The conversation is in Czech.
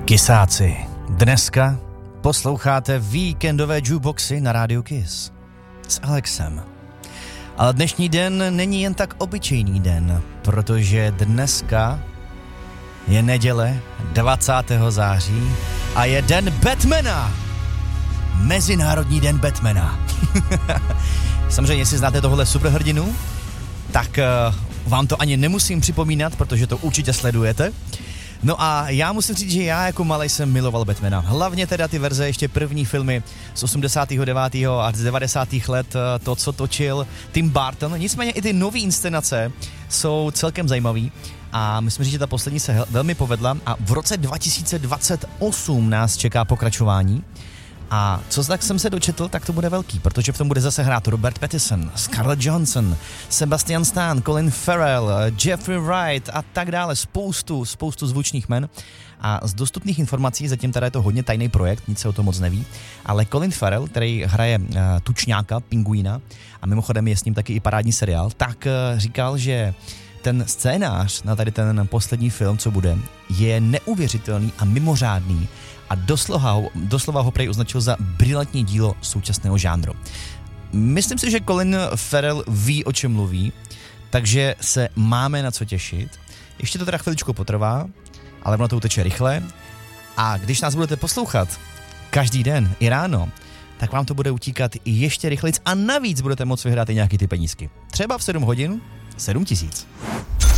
Kysáci, dneska posloucháte víkendové jukeboxy na rádiu Kiss s Alexem. Ale dnešní den není jen tak obyčejný den, protože dneska je neděle 20. září a je den Batmana. Mezinárodní den Batmana. Samozřejmě, jestli znáte tohle superhrdinu, tak vám to ani nemusím připomínat, protože to určitě sledujete. No a já musím říct, že já jako malej jsem miloval Batmana. Hlavně teda ty verze, ještě první filmy z 89. a z 90. let, to, co točil Tim Burton. Nicméně i ty nové inscenace jsou celkem zajímavý a myslím, že ta poslední se velmi povedla a v roce 2028 nás čeká pokračování. A co tak jsem se dočetl, tak to bude velký, protože v tom bude zase hrát Robert Pattinson, Scarlett Johansson, Sebastian Stan, Colin Farrell, Jeffrey Wright a tak dále, spoustu zvučných men. A z dostupných informací, zatím teda je to hodně tajný projekt, nic se o tom moc neví, ale Colin Farrell, který hraje tučňáka, pingvína, a mimochodem je s ním taky i parádní seriál, tak říkal, že ten scénář na tady ten poslední film, co bude, je neuvěřitelný a mimořádný a doslova ho prej označil za brilantní dílo současného žánru. Myslím si, že Colin Farrell ví, o čem mluví, takže se máme na co těšit. Ještě to teda chviličku potrvá, ale ono to uteče rychle a když nás budete poslouchat každý den i ráno, tak vám to bude utíkat i ještě rychlejc a navíc budete moct vyhrát i nějaký ty penízky. Třeba v 7 hodin 7 000.